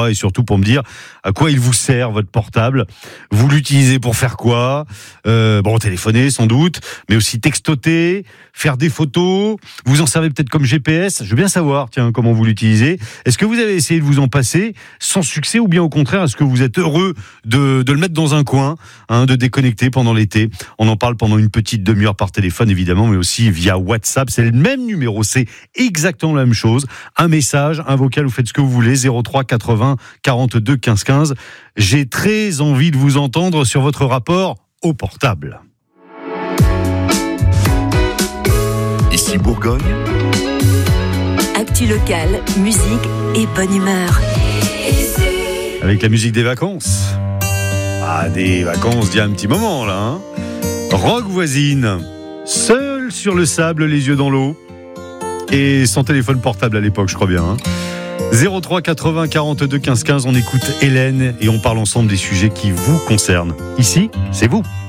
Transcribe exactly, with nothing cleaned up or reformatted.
pas, et surtout pour me dire à quoi il vous sert votre portable. Vous l'utilisez pour faire quoi ? euh, Bon, téléphoner sans doute, mais aussi textoter, faire des photos. Vous en servez peut-être comme G P S. Je veux bien savoir, tiens, comment vous l'utilisez. Est-ce que vous avez essayé de vous en passer sans succès, ou bien au contraire, est-ce que vous êtes heureux de, de le mettre dans un coin, hein, de déconnecter pendant l'été ? On en parle pendant une petite demi-heure par téléphone, évidemment, mais aussi via WhatsApp. C'est le même numéro, c'est exactement la même chose. Un message, un vocal, vous faites ce que vous voulez, zéro trois quatre-vingts quarante-deux quinze quinze. J'ai très envie de vous entendre sur votre rapport au portable. Ici Bourgogne. Actu locale, musique et bonne humeur. Avec la musique des vacances. Ah, des vacances d'il y a un petit moment, là. Hein. Rock voisine, seul sur le sable, les yeux dans l'eau. Et sans téléphone portable à l'époque, je crois bien. Hein. zéro trois quatre-vingts quarante-deux quinze quinze, on écoute Hélène et on parle ensemble des sujets qui vous concernent. Ici, c'est vous.